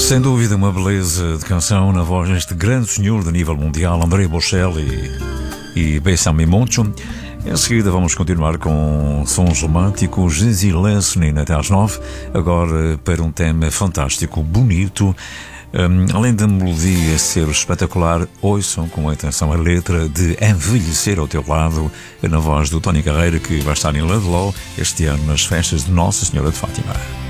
Sem dúvida, uma beleza de canção na voz deste grande senhor de nível mundial, André Bocelli e Bésame Mucho. Em seguida vamos continuar com sons românticos, Easy Listening até às 9, agora para um tema fantástico, bonito. Além da melodia ser espetacular, ouçam com atenção a letra de Envelhecer ao Teu Lado, na voz do Tony Carreira, que vai estar em Ludlow este ano nas festas de Nossa Senhora de Fátima.